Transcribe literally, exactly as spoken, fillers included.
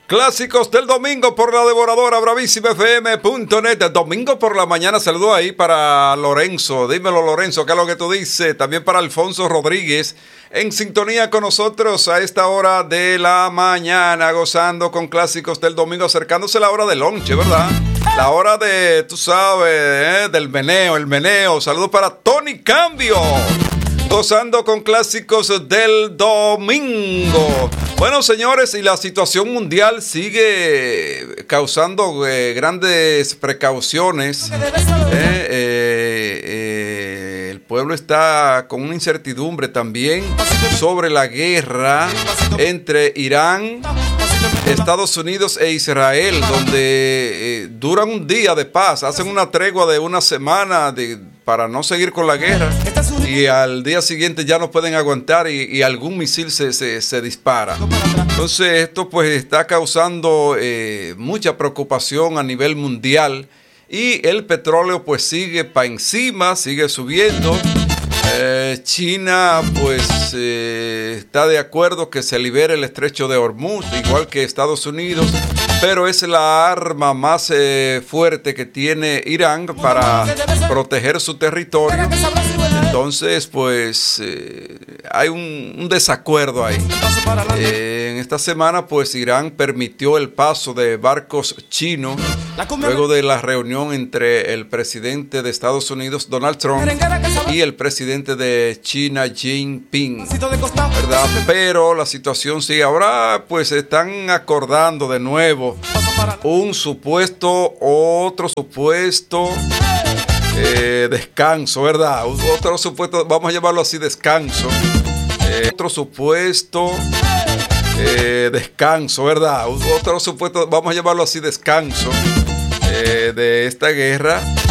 Clásicos del domingo por la devoradora bravísima F M punto net. Domingo por la mañana, saludo ahí para Lorenzo. Dímelo, Lorenzo, ¿qué es lo que tú dices? También para Alfonso Rodríguez, en sintonía con nosotros a esta hora de la mañana, gozando con clásicos del domingo, acercándose la hora del lonche, ¿verdad? La hora de, tú sabes, ¿eh? del meneo, el meneo. Saludos para Tony Cambio, gozando con clásicos del domingo. Bueno, señores, y la situación mundial sigue causando eh, grandes precauciones. Eh, eh, eh, el pueblo está con una incertidumbre también sobre la guerra entre Irán, Estados Unidos e Israel, donde eh, duran un día de paz, hacen una tregua de una semana de, para no seguir con la guerra, y al día siguiente ya no pueden aguantar y, y algún misil se, se, se dispara. Entonces esto pues está causando eh, mucha preocupación a nivel mundial, y el petróleo pues sigue para encima, sigue subiendo. Eh, China pues eh, está de acuerdo que se libere el estrecho de Hormuz, igual que Estados Unidos, pero es la arma más eh, fuerte que tiene Irán para proteger su territorio. Entonces pues eh, hay un, un desacuerdo ahí. Eh, en esta semana pues Irán permitió el paso de barcos chinos luego de la reunión entre el presidente de Estados Unidos, Donald Trump, y el presidente de China, Xi Jinping, ¿verdad? Pero la situación sigue. Ahora pues están acordando de nuevo un supuesto, otro supuesto eh, descanso, ¿verdad? Otro supuesto, vamos a llamarlo así, descanso. Eh, otro supuesto eh, descanso, ¿verdad? Otro supuesto, vamos a llamarlo así, descanso eh, de esta guerra.